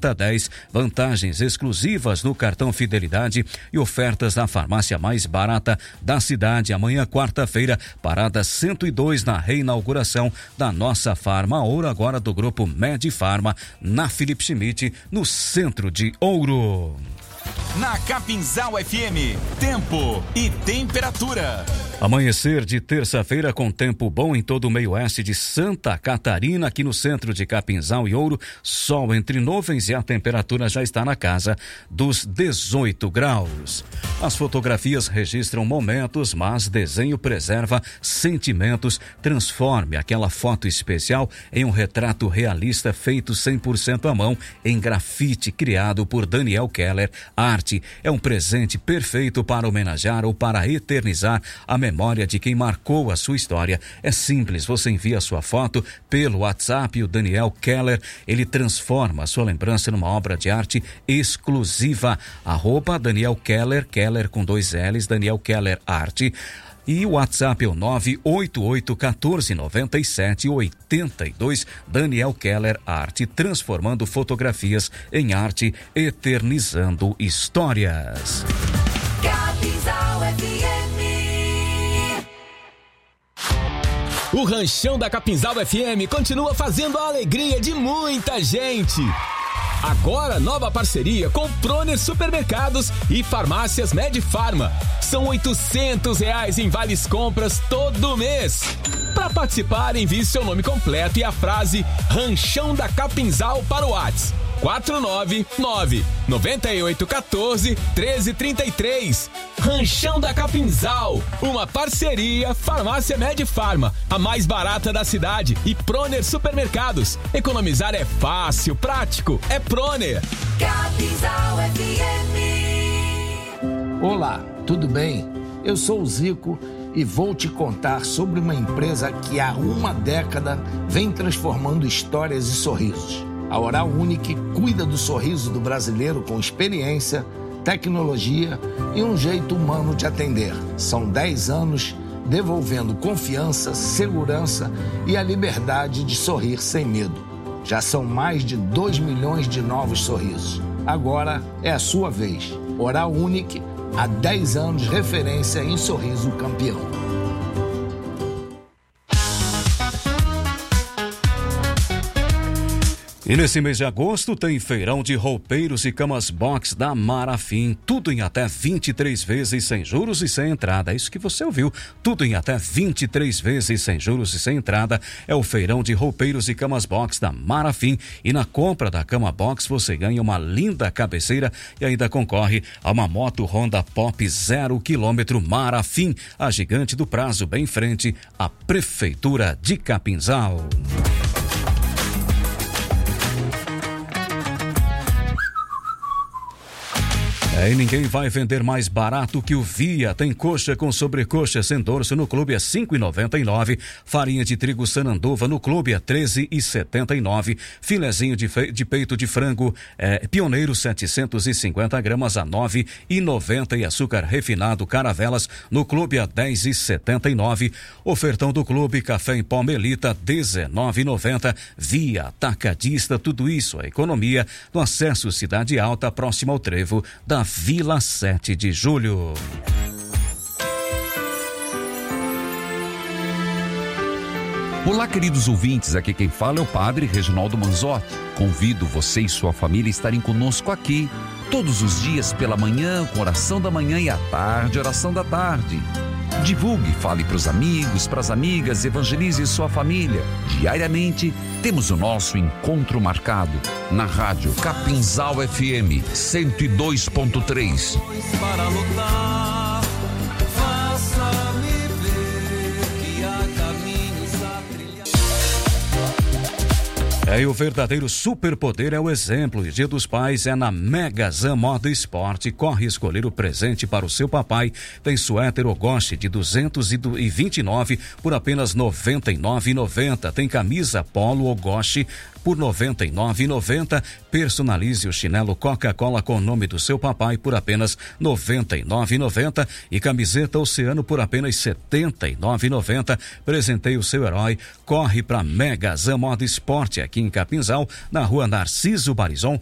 nota 10, vantagens exclusivas no cartão Fidelidade e ofertas da farmácia mais barata da cidade. Amanhã, quarta-feira, parada 102 na reinauguração da nossa Farma Ouro, agora do grupo Medifarma, na Felipe Schmidt, no centro de Ouro. Na Capinzal FM, tempo e temperatura. Amanhecer de terça-feira com tempo bom em todo o meio-oeste de Santa Catarina, aqui no centro de Capinzal e Ouro, sol entre nuvens e a temperatura já está na casa dos 18 graus. As fotografias registram momentos, mas desenho preserva sentimentos. Transforme aquela foto especial em um retrato realista feito 100% à mão em grafite, criado por Daniel Keller. A arte é um presente perfeito para homenagear ou para eternizar a memória de quem marcou a sua história. É simples, você envia a sua foto pelo WhatsApp e o Daniel Keller, ele transforma a sua lembrança numa obra de arte exclusiva. @Daniel Keller, Keller com 2 L's, Daniel Keller Arte. E o WhatsApp é o 988-1497-82. Daniel Keller Arte, transformando fotografias em arte, eternizando histórias. Capinzal FM. O Ranchão da Capinzal FM continua fazendo a alegria de muita gente. Agora, nova parceria com Proner Supermercados e Farmácias Medifarma. São R$800 em vales compras todo mês. Para participar, envie seu nome completo e a frase Ranchão da Capinzal para o WhatsApp 499-9814-1333. Ranchão da Capinzal, uma parceria Farmácia Medifarma, a mais barata da cidade, e Proner Supermercados. Economizar é fácil, prático, é Proner. Capinzal FM. Olá, tudo bem? Eu sou o Zico e vou te contar sobre uma empresa que há uma década vem transformando histórias e sorrisos. A Oral Unique cuida do sorriso do brasileiro com experiência, tecnologia e um jeito humano de atender. São 10 anos devolvendo confiança, segurança e a liberdade de sorrir sem medo. Já são mais de 2 milhões de novos sorrisos. Agora é a sua vez. Oral Unique, há 10 anos referência em sorriso campeão. E nesse mês de agosto tem feirão de roupeiros e camas box da Marafim. Tudo em até 23 vezes sem juros e sem entrada. É isso que você ouviu. Tudo em até 23 vezes sem juros e sem entrada. É o feirão de roupeiros e camas box da Marafim. E na compra da cama box você ganha uma linda cabeceira e ainda concorre a uma moto Honda Pop 0 km Marafim. A gigante do prazo, bem em frente à Prefeitura de Capinzal. E ninguém vai vender mais barato que o Via. Tem coxa com sobrecoxa sem dorso no clube a R$5,99. Farinha de trigo Sananduva no clube a R$13,79. Filezinho de peito de frango Pioneiro 750 gramas a R$9,90. E açúcar refinado Caravelas no clube a R$10,79. Ofertão do clube café em pó Melita R$19,90. Via Atacadista, tudo isso a economia no acesso Cidade Alta, próximo ao trevo da Vila 7 de Julho. Olá, queridos ouvintes, aqui quem fala é o Padre Reginaldo Manzotti. Convido você e sua família a estarem conosco aqui todos os dias pela manhã, com oração da manhã, e à tarde, oração da tarde. Divulgue, fale para os amigos, para as amigas, evangelize sua família. Diariamente temos o nosso encontro marcado na rádio Capinzal FM 102.3. Para lutar, faça-me ver que há caminhos a trilhar. E o verdadeiro superpoder é o exemplo. E Dia dos Pais é na Megazan Moda Esporte. Corre escolher o presente para o seu papai. Tem suéter Ogoshi de 229 por apenas R$ 99,90. Tem camisa Polo Ogoshi por R$ 99,90. Personalize o chinelo Coca-Cola com o nome do seu papai por apenas R$ 99,90 e camiseta Oceano por apenas R$ 79,90. Presenteie o seu herói. Corre para Mega Zan Moda Esporte aqui em Capinzal, na rua Narciso Barizon,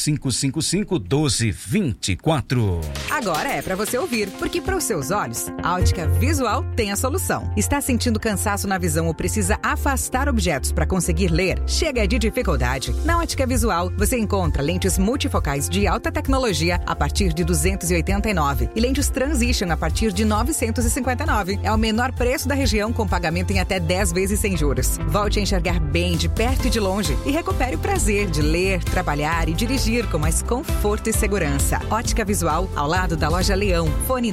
3555-1224. Agora é para você ouvir, porque para os seus olhos, a Ótica Visual tem a solução. Está sentindo cansaço na visão ou precisa afastar objetos para conseguir ler? Chega de dificuldade. Na Ótica Visual, você encontra lentes multifocais de alta tecnologia a partir de R$ 289 e lentes Transition a partir de R$ 959. É o menor preço da região, com pagamento em até 10 vezes sem juros. Volte a enxergar bem de perto e de longe e recupere o prazer de ler, trabalhar e dirigir com mais conforto e segurança. Ótica Visual, ao lado da Loja Leão. Fone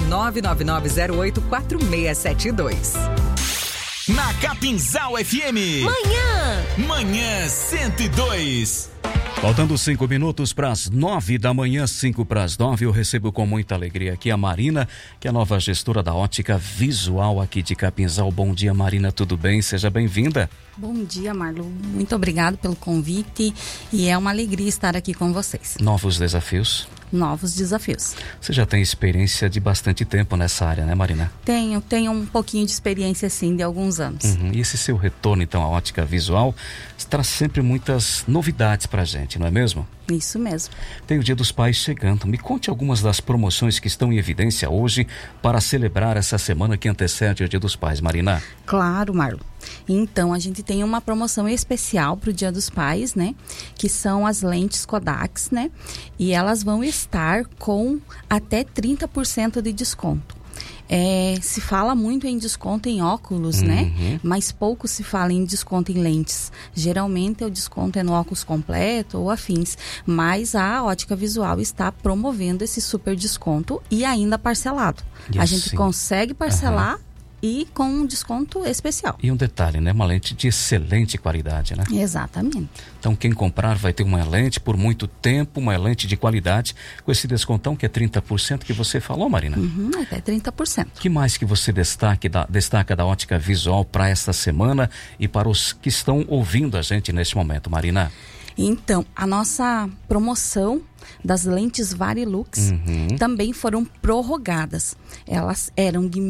99908-4672. Na Capinzal FM. Manhã 102. Faltando 5 minutos para as 9 da manhã, 5 para as 9, eu recebo com muita alegria aqui a Marina, que é a nova gestora da Ótica Visual aqui de Capinzal. Bom dia, Marina, tudo bem? Seja bem-vinda. Bom dia, Marlon. Muito obrigado pelo convite e é uma alegria estar aqui com vocês. Novos desafios? Novos desafios. Você já tem experiência de bastante tempo nessa área, né, Marina? Tenho um pouquinho de experiência, sim, de alguns anos. E esse seu retorno, então, à Ótica Visual, traz sempre muitas novidades pra gente, não é mesmo? Isso mesmo. Tem o Dia dos Pais chegando. Me conte algumas das promoções que estão em evidência hoje para celebrar essa semana que antecede o Dia dos Pais, Marina. Claro, Marlon. Então, a gente tem uma promoção especial para o Dia dos Pais, né? Que são as lentes Kodak, né? E elas vão estar com até 30% de desconto. Se fala muito em desconto em óculos, né? Mas pouco se fala em desconto em lentes. Geralmente o desconto é no óculos completo ou afins. Mas a Ótica Visual está promovendo esse super desconto e ainda parcelado. A gente consegue parcelar e com um desconto especial. E um detalhe, né? Uma lente de excelente qualidade, né? Exatamente. Então quem comprar vai ter uma lente por muito tempo, uma lente de qualidade, com esse descontão que é 30% que você falou, Marina. Até 30%. O que mais que você destaca da Ótica Visual para esta semana e para os que estão ouvindo a gente neste momento, Marina? Então, a nossa promoção das lentes Varilux também foram prorrogadas. Elas eram de R$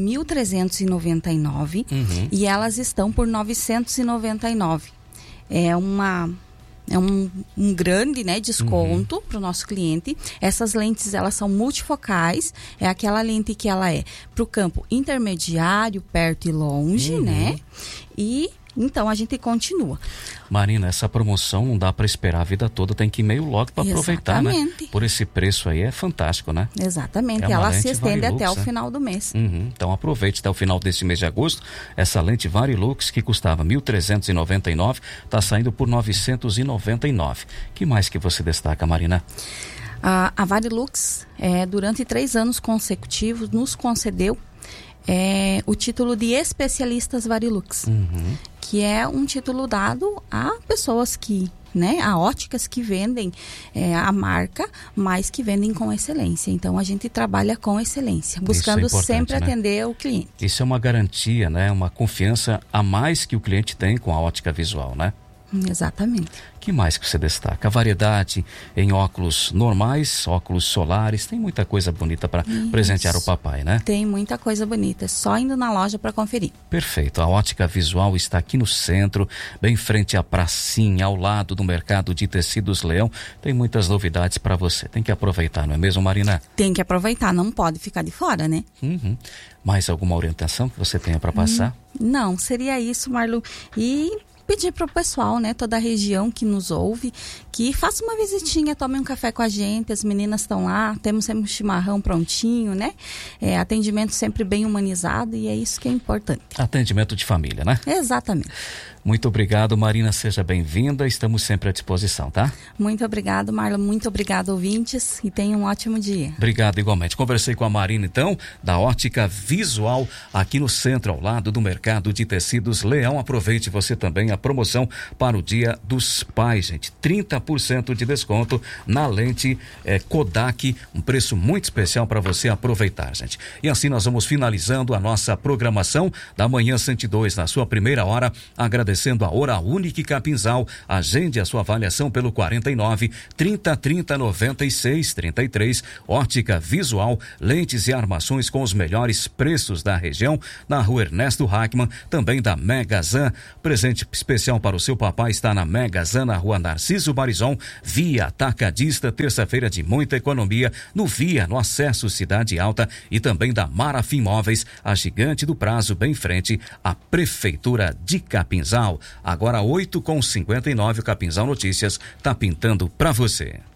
1.399 e elas estão por R$ 999. É um grande, né, desconto para o nosso cliente. Essas lentes, elas são multifocais. É aquela lente que ela é para o campo intermediário, perto e longe, né? E então a gente continua. Marina, essa promoção não dá para esperar a vida toda, tem que ir meio logo para aproveitar, né? Por esse preço aí é fantástico, né? Exatamente, ela se estende Varilux, até o final do mês. Então aproveite até o final desse mês de agosto. Essa lente Varilux que custava R$ 1.399, está saindo por R$ 999. Que mais que você destaca, Marina? A Varilux, durante 3 anos consecutivos, nos concedeu o título de especialistas Varilux, que é um título dado a pessoas que, né, a óticas que vendem a marca, mas que vendem com excelência. Então a gente trabalha com excelência, buscando sempre atender o cliente. Isso é uma garantia, né, uma confiança a mais que o cliente tem com a Ótica Visual, né? Exatamente. Que mais que você destaca? A variedade em óculos normais, óculos solares, tem muita coisa bonita para presentear o papai, né? Tem muita coisa bonita, só indo na loja para conferir. Perfeito, a Ótica Visual está aqui no centro, bem frente à pracinha, ao lado do mercado de tecidos Leão. Tem muitas novidades para você, tem que aproveitar, não é mesmo, Marina? Tem que aproveitar, não pode ficar de fora, né? Mais alguma orientação que você tenha para passar? Não, seria isso, Marlu. E pedir para o pessoal, né, toda a região que nos ouve, que faça uma visitinha, tome um café com a gente, as meninas estão lá, temos sempre um chimarrão prontinho, né? Atendimento sempre bem humanizado e é isso que é importante. Atendimento de família, né? Exatamente. Muito obrigado, Marina, seja bem-vinda, estamos sempre à disposição, tá? Muito obrigado, Marlon, muito obrigado, ouvintes, e tenham um ótimo dia. Obrigado igualmente. Conversei com a Marina, então, da Ótica Visual, aqui no centro, ao lado do mercado de tecidos Leão. Aproveite você também a promoção para o Dia dos Pais, gente. 30% de desconto na lente Kodak, um preço muito especial para você aproveitar, gente. E assim nós vamos finalizando a nossa programação da Manhã 102 na sua primeira hora, agradecendo a Hora Única Capinzal. Agende a sua avaliação pelo 49 30 30 96 33. Ótica Visual, lentes e armações com os melhores preços da região, na Rua Ernesto Hackman, também da Megazan. Presente especial para o seu papai está na Megazan, na Rua Narciso Barizon. Via Atacadista, terça-feira de muita economia no Via, no acesso Cidade Alta, e também da Marafim Móveis, a gigante do prazo, bem frente à Prefeitura de Capinzal. Agora 8h59, o Capinzal Notícias tá pintando para você.